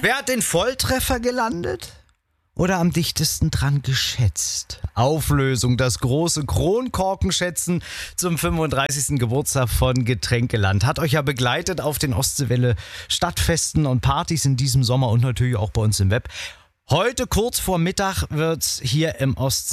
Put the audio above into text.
Wer hat den Volltreffer gelandet? Oder am dichtesten dran geschätzt? Auflösung, das große Kronkorkenschätzen zum 35. Geburtstag von Getränkeland. Hat euch ja begleitet auf den Ostseewelle Stadtfesten und Partys in diesem Sommer und natürlich auch bei uns im Web. Heute kurz vor Mittag wird's hier im Ostsee